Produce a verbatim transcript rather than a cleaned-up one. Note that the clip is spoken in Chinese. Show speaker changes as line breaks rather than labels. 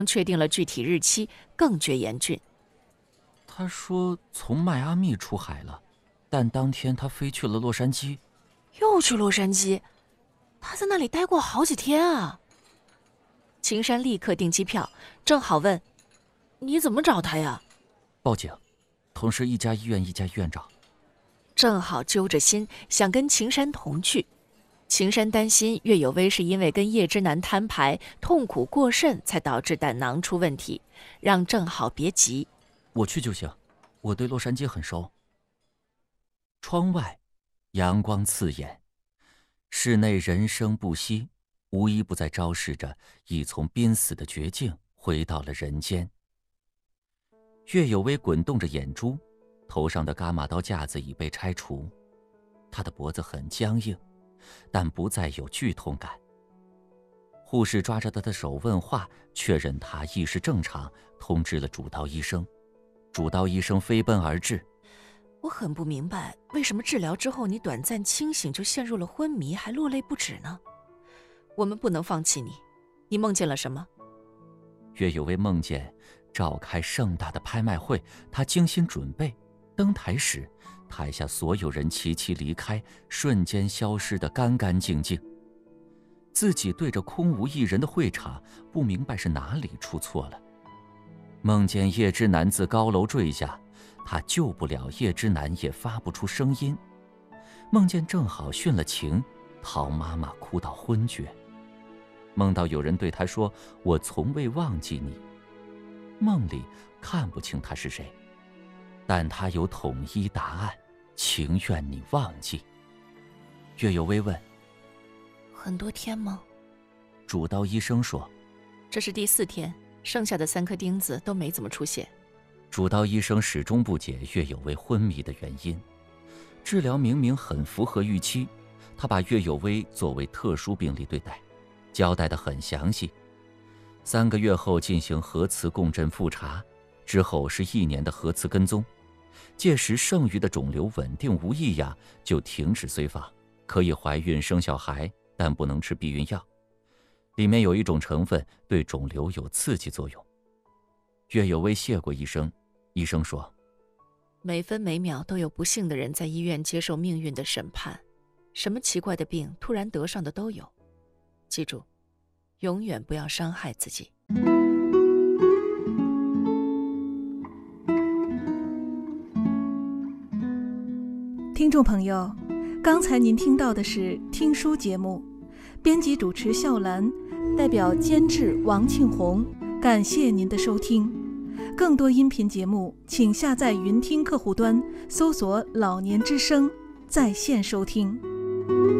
确定了具体日期，更觉严峻。
他说从迈阿密出海了，但当天他飞去了洛杉矶。
又去洛杉矶？他在那里待过好几天啊！秦山立刻订机票，正好问：“你怎么找他呀？”
报警，同时一家医院一家医院找。
正好揪着心想跟秦山同去。秦山担心岳有薇是因为跟叶之南摊牌痛苦过甚才导致胆囊出问题，让正好别急。
我去就行，我对洛杉矶很熟。窗外阳光刺眼，室内人声不息，无一不在昭示着已从濒死的绝境回到了人间。岳有薇滚动着眼珠，头上的伽马刀架子已被拆除，他的脖子很僵硬，但不再有剧痛感。护士抓着他的手问话，确认他意识正常，通知了主刀医生。主刀医生飞奔而至。
我很不明白，为什么治疗之后你短暂清醒就陷入了昏迷，还落泪不止呢？我们不能放弃你。你梦见了什么？
岳有薇梦见召开盛大的拍卖会，他精心准备，登台时台下所有人齐齐离开，瞬间消失得干干净净。自己对着空无一人的会场，不明白是哪里出错了。梦见叶之南自高楼坠下，他救不了叶之南，也发不出声音。梦见正好殉了情，陶妈妈哭到昏厥。梦到有人对他说：“我从未忘记你。”梦里看不清他是谁，但他有统一答案，情愿你忘记。岳有薇问：“
很多天吗？”
主刀医生说：“
这是第四天，剩下的三颗钉子都没怎么出现。”
主刀医生始终不解岳有薇昏迷的原因。治疗明明很符合预期，他把岳有薇作为特殊病例对待，交代得很详细。三个月后进行核磁共振复查，之后是一年的核磁跟踪。届时剩余的肿瘤稳定无异样，就停止随访，可以怀孕生小孩，但不能吃避孕药。里面有一种成分对肿瘤有刺激作用。岳有薇谢过医生，医生说：“
每分每秒都有不幸的人在医院接受命运的审判，什么奇怪的病突然得上的都有。记住，永远不要伤害自己。”
听众朋友，刚才您听到的是听书节目，编辑主持笑兰，代表监制王庆红，感谢您的收听。更多音频节目，请下载云听客户端，搜索“老年之声”在线收听。